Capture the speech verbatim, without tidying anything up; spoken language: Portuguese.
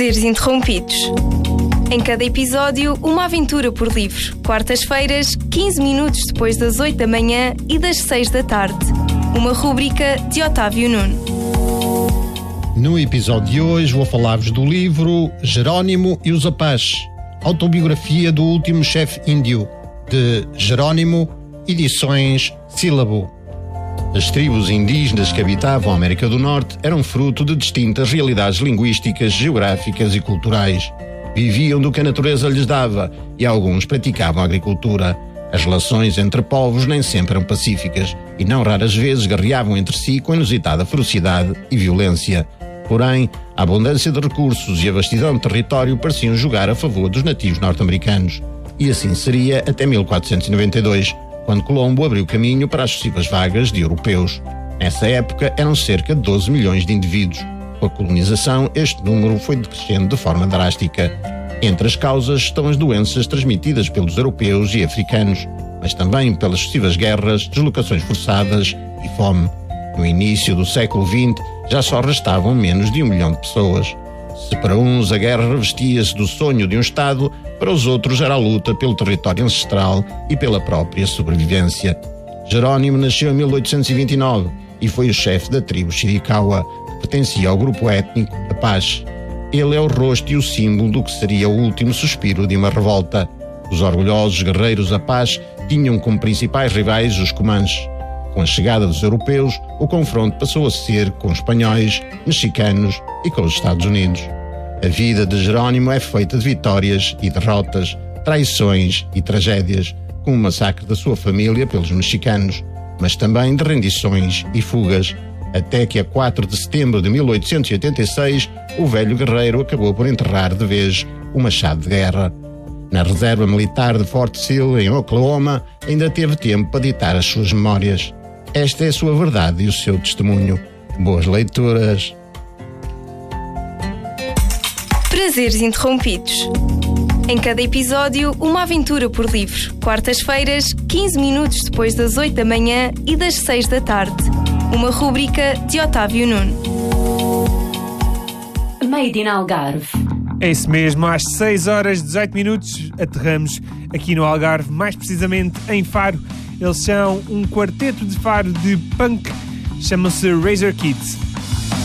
Prazeres Interrompidos. Em cada episódio, uma aventura por livro. Quartas-feiras, quinze minutos depois das oito da manhã e das seis da tarde. Uma rúbrica de Otávio Nuno. No episódio de hoje vou falar-vos do livro Jerónimo e os Apaches, autobiografia do último chefe índio, de Jerónimo, edições Sílabo. As tribos indígenas que habitavam a América do Norte eram fruto de distintas realidades linguísticas, geográficas e culturais. Viviam do que a natureza lhes dava e alguns praticavam a agricultura. As relações entre povos nem sempre eram pacíficas e não raras vezes guerreavam entre si com inusitada ferocidade e violência. Porém, a abundância de recursos e a vastidão de território pareciam jogar a favor dos nativos norte-americanos. E assim seria até mil quatrocentos e noventa e dois, quando Colombo abriu caminho para as sucessivas vagas de europeus. Nessa época eram cerca de doze milhões de indivíduos. Com a colonização, este número foi decrescendo de forma drástica. Entre as causas estão as doenças transmitidas pelos europeus e africanos, mas também pelas sucessivas guerras, deslocações forçadas e fome. No início do século vinte, já só restavam menos de um milhão de pessoas. Se para uns a guerra revestia-se do sonho de um Estado, para os outros era a luta pelo território ancestral e pela própria sobrevivência. Jerónimo nasceu em mil oitocentos e vinte e nove e foi o chefe da tribo Chiricahua, que pertencia ao grupo étnico Apache. Ele é o rosto e o símbolo do que seria o último suspiro de uma revolta. Os orgulhosos guerreiros Apache tinham como principais rivais os Comanches. Com a chegada dos europeus, o confronto passou a ser com espanhóis, mexicanos e com os Estados Unidos. A vida de Jerónimo é feita de vitórias e derrotas, traições e tragédias, como o massacre da sua família pelos mexicanos, mas também de rendições e fugas, até que a quatro de setembro de mil oitocentos e oitenta e seis o velho guerreiro acabou por enterrar de vez o machado de guerra. Na reserva militar de Fort Sill, em Oklahoma, ainda teve tempo para ditar as suas memórias. Esta é a sua verdade e o seu testemunho. Boas leituras. Prazeres Interrompidos. Em cada episódio, uma aventura por livro. Quartas-feiras, quinze minutos depois das oito da manhã e das seis da tarde. Uma rúbrica de Otávio Nuno. Made in Algarve. É isso mesmo, às seis horas e dezoito minutos aterramos aqui no Algarve, mais precisamente em Faro. Eles são um quarteto de Faro de punk, chamam-se Razor Kids.